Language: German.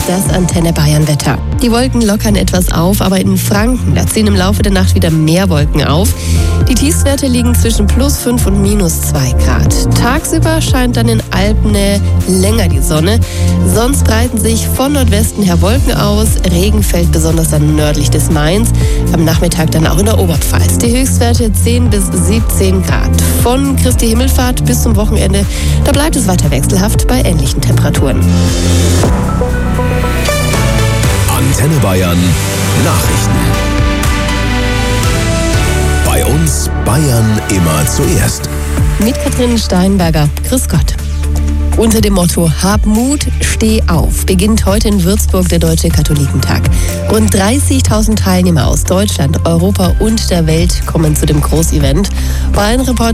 das Antenne Bayern Wetter. Die Wolken lockern etwas auf, aber in Franken, da ziehen im Laufe der Nacht wieder mehr Wolken auf. Die Tiefstwerte liegen zwischen +5 und -2 Grad. Tagsüber scheint dann in Alpnähe länger die Sonne. Sonst breiten sich von Nordwesten her Wolken aus. Regen fällt besonders dann nördlich des Mains. Am Nachmittag dann auch in der Oberpfalz. Die Höchstwerte 10 bis 17 Grad. Von Christi Himmelfahrt bis zum Wochenende, da bleibt es weiter wechselhaft bei ähnlichen Temperaturen. Antenne Bayern Nachrichten. Bei uns Bayern immer zuerst. Mit Katrin Steinberger. Grüß Gott. Unter dem Motto Hab Mut, steh auf beginnt heute in Würzburg der Deutsche Katholikentag. Rund 30.000 Teilnehmer aus Deutschland, Europa und der Welt kommen zu dem Großevent. Bayern Reporter